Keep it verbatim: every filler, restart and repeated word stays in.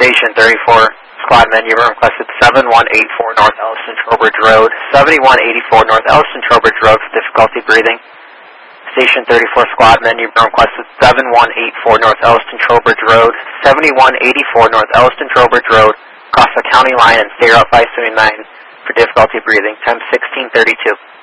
Station thirty-four, squad menu room requested seven one eight four North Elliston Trowbridge Road, seventy-one eighty-four North Elliston Trowbridge Road for difficulty breathing. Station thirty-four, squad menu room requested seven one eight four North Elliston Trowbridge Road, seventy-one eighty-four North Elliston Trowbridge Road, across the county line and State Route five seventy-nine for difficulty breathing, time sixteen thirty-two.